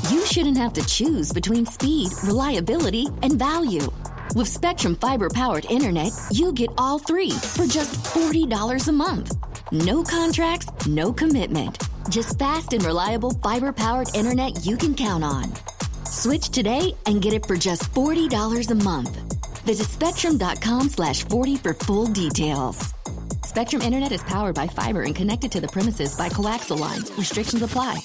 you shouldn't have to choose between speed, reliability, and value. With Spectrum Fiber-powered internet, you get all three for just $40 a month. No contracts, no commitment. Just fast and reliable fiber-powered internet you can count on. Switch today and get it for just $40 a month. Visit spectrum.com/40 for full details. Spectrum Internet is powered by fiber and connected to the premises by coaxial lines. Restrictions apply.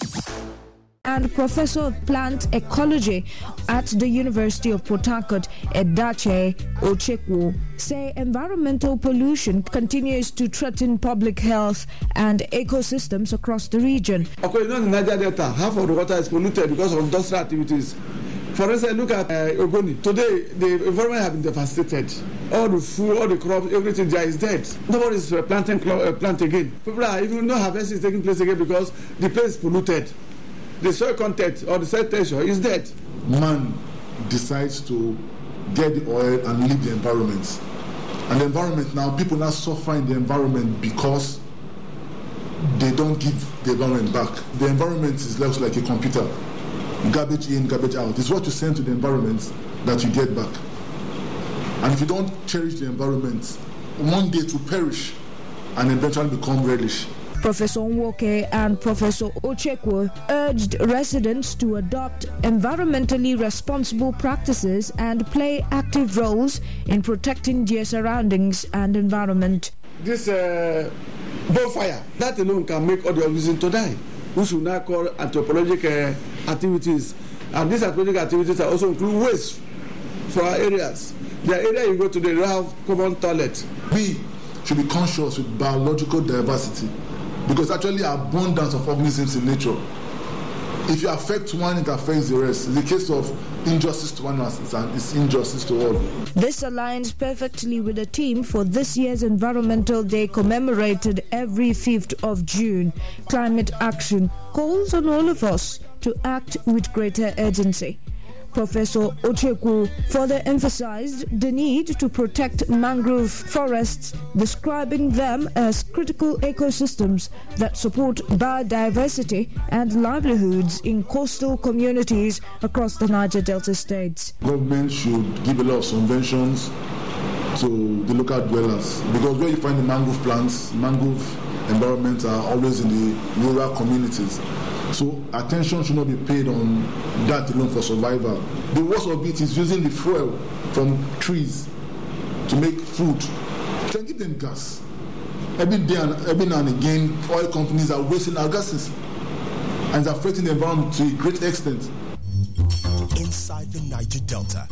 And Professor of Plant Ecology at the University of Port Harcourt, Edache Ochekwu, say environmental pollution continues to threaten public health and ecosystems across the region. Okay, in the Niger Delta, half of the water is polluted because of industrial activities. For instance, look at Ogoni. Today, the environment has been devastated. All the food, all the crops, everything there is dead. Nobody is planting plant again. People are even no harvesting is taking place again because the place is polluted. The soil content or the soil texture is dead. Man decides to get the oil and leave the environment. And the environment now, people now suffer in the environment because they don't give the environment back. The environment is left like a computer. Garbage in, garbage out. It's what you send to the environment that you get back. And if you don't cherish the environment, one day it will perish and eventually become reddish. Professor Nwoke and Professor Ochekwu urged residents to adopt environmentally responsible practices and play active roles in protecting their surroundings and environment. This bonfire, that alone can make all the organisms to die. We should now call anthropological activities. And these anthropological activities are also include waste for our areas. The area you go to, they don't have common toilet. We should be conscious with biological diversity, because actually abundance of organisms in nature. If you affect one, it affects the rest. In the case of injustice to one, it's injustice to all. This aligns perfectly with the theme for this year's Environmental Day, commemorated every 5th of June. Climate action calls on all of us to act with greater urgency. Professor Ochekwu further emphasized the need to protect mangrove forests, describing them as critical ecosystems that support biodiversity and livelihoods in coastal communities across the Niger Delta states. Government should give a lot of subventions to the local dwellers, because where you find the mangrove plants, mangrove environments are always in the rural communities. So attention should not be paid on that alone for survival. The worst of it is using the fuel from trees to make food. You can give them gas. Every now and again, oil companies are wasting our gases and are affecting the environment to a great extent. Inside the Niger Delta.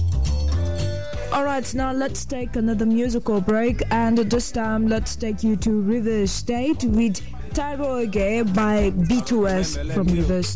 All right, now let's take another musical break, and this time let's take you to Rivers State with Tyro Oge by B2S from Rivers